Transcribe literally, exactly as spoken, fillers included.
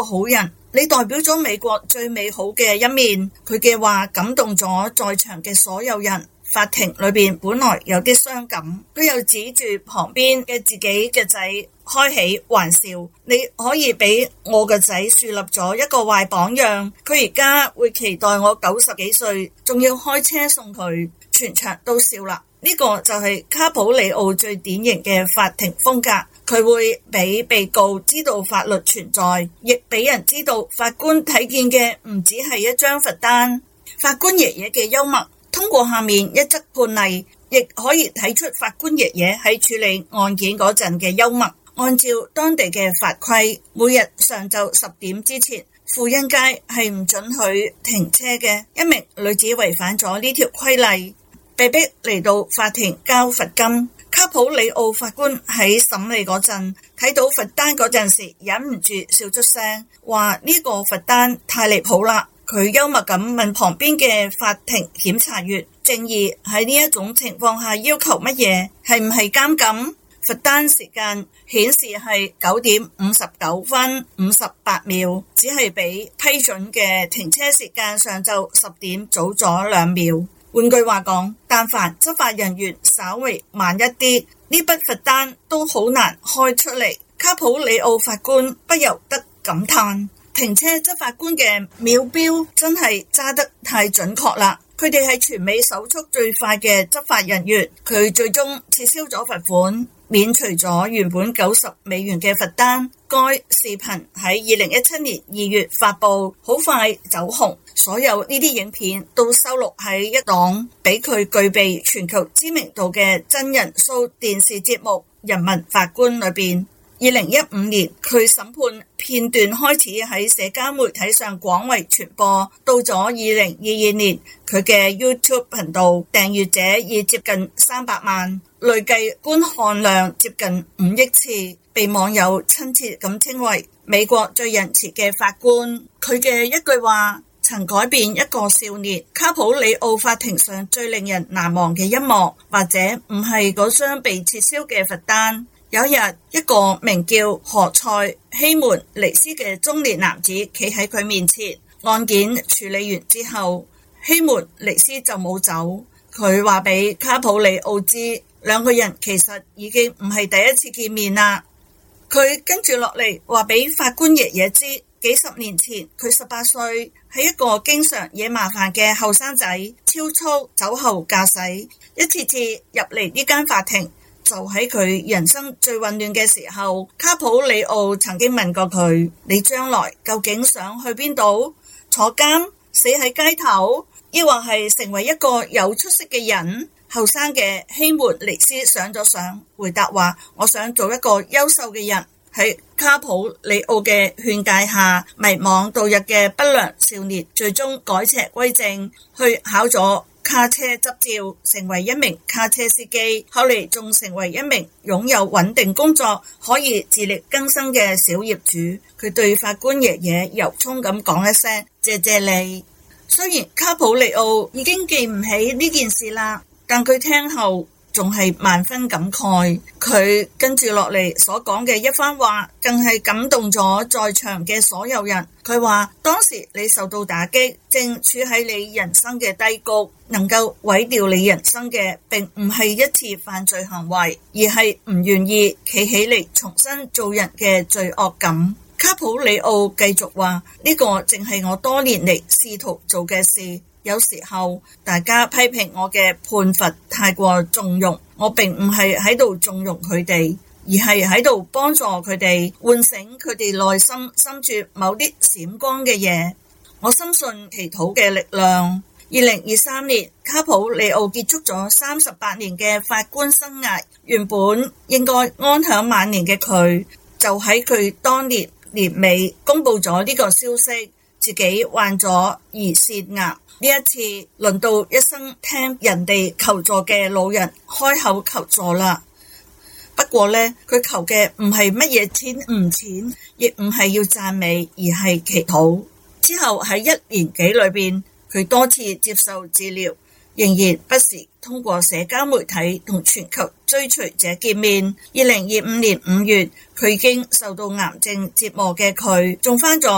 好人，你代表咗美國最美好嘅一面。佢嘅話感動咗在場嘅所有人。法庭裏邊本來有啲傷感，佢又指住旁邊嘅自己嘅仔開起玩笑，你可以俾我嘅仔樹立咗一個壞榜樣，佢而家會期待我九十幾歲仲要開車送佢。全場都笑啦。呢個就係卡普里奧最典型嘅法庭風格，佢會俾被告知道法律存在，亦俾人知道法官睇見嘅唔只係一張罰單。法官爺爺嘅幽默，通過下面一則判例，亦可以睇出法官爺爺喺處理案件嗰陣嘅幽默。按照當地嘅法規，每日上晝十點之前，富恩街係唔准許停車嘅。一名女子違反咗呢條規例，被逼嚟到法庭交罰金。卡普里奧法官喺審理嗰陣睇到罰單嗰陣時，忍唔住笑出聲，話呢個罰單太離譜啦。佢幽默咁問旁邊嘅法庭檢察員：正義喺呢一種情況下要求乜嘢？係唔係監禁？罰單時間顯示係九點五十九分五十八秒，只係比批准嘅停車時間上晝十點早咗兩秒。換句話講，但凡執法人員稍微慢一啲，呢筆罰單都好難開出嚟。卡普里奧法官不由得感嘆，停車執法官嘅秒錶真係揸得太準確啦！佢哋係全美手速最快嘅執法人員。佢最終撤銷咗罰款，免除咗原本九十美元嘅罰單。該視頻喺二零一七年二月發佈，好快走紅。所有呢啲影片都收錄喺一檔俾佢具備全球知名度嘅真人 show 電視節目《人民法官》裏邊。二零一五年，佢審判片段開始喺社交媒體上廣為傳播，到咗二零二二年，佢嘅 YouTube 頻道訂閱者已接近三百萬，累計觀看量接近五億次，被網友親切咁稱為美國最仁慈嘅法官。佢嘅一句話曾改變一個少年。卡普里奧法庭上最令人難忘嘅一幕，或者唔係嗰張被撤銷嘅罰單。有一日，一個名叫何塞希門尼斯嘅中年男子企喺佢面前。案件處理完之後，希門尼斯就冇走。佢話俾卡普里奧知，兩個人其實已經唔係第一次見面啦。佢跟住落嚟話俾法官爺爺知，幾十年前佢十八歲，係一個經常惹麻煩嘅後生仔，超速酒後駕駛，一次次入嚟呢間法庭。就喺佢人生最混亂嘅時候，卡普里奧曾經問過佢：你將來究竟想去邊度？坐監？死喺街頭？抑或係成為一個有出息嘅人？後生嘅希門尼斯想咗想，回答話：我想做一個優秀嘅人。喺卡普里奧嘅勸誡下，迷惘度日嘅不良少年最終改邪歸正，去考咗卡車執照，成為一名卡車司機，後嚟仲成為一名擁有穩定工作、可以自力更生嘅小業主。佢對法官爺爺由衷咁講一聲謝謝你。雖然卡普里奧已經記唔起呢件事啦，但佢聽後仲係萬分感慨。佢跟住落嚟所講嘅一番話，更係感動咗在場嘅所有人。佢話當時你受到打擊，正處喺你人生嘅低谷，能夠毀掉你人生嘅並唔係一次犯罪行為，而係唔願意企起嚟重新做人嘅罪惡感。卡普里奧繼續話，呢個正係我多年嚟試圖做嘅事。有時候大家批評我嘅判罰太過縱容，我並唔係喺度縱容佢哋，而係喺度幫助佢哋喚醒佢哋內心深處某啲閃光嘅嘢。我深信祈禱嘅力量。二零二三年，卡普里奧結束咗三十八年嘅法官生涯。原本應該安享晚年嘅佢，就喺佢當年年尾公布咗呢個消息，自己患咗胰腺癌。呢一次輪到一生聽人哋求助嘅老人開口求助啦。不過呢，佢求嘅唔係乜嘢錢唔錢，亦唔係要讚美，而係祈禱。之後喺一年幾裏邊，佢多次接受治療，仍然不時通過社交媒體同全球追隨者見面。二零二五年五月，佢已經受到癌症折磨嘅佢，仲返咗